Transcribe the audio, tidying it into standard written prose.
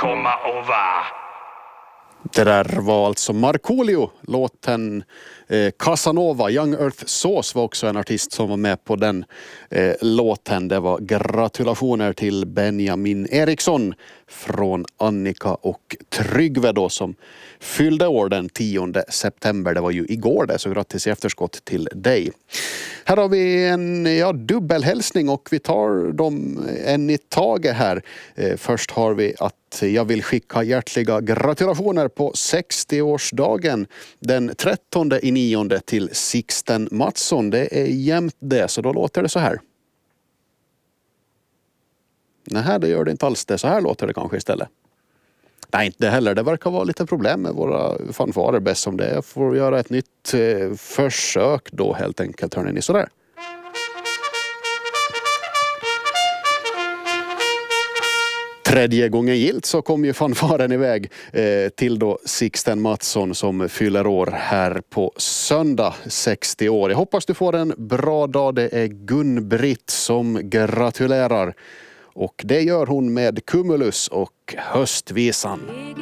komma och vara. Det där var alltså Markoolio, låten Casanova. Young Earth Sauce var också en artist som var med på den låten. Det var gratulationer till Benjamin Eriksson från Annika och Tryggve då, som fyllde år den 10 september. Det var ju igår det, så grattis i efterskott till dig. Här har vi en dubbelhälsning och vi tar dem en i taget här. Först har vi att jag vill skicka hjärtliga gratulationer på 60-årsdagen den 13/9 till Sixten Mattsson. Det är jämnt det, så då låter det så här. Nej, det gör det inte alls det. Så här låter det kanske istället. Nej, inte heller. Det verkar vara lite problem med våra fanfarer. Bäst som det är. Får göra ett nytt försök då helt enkelt. Hör ni sådär? Tredje gången gilt så kom ju fanfaren iväg till då Sixten Mattsson som fyller år här på söndag, 60 år. Jag hoppas du får en bra dag. Det är Gun-Britt som gratulerar. Och det gör hon med Cumulus och Höstvisan.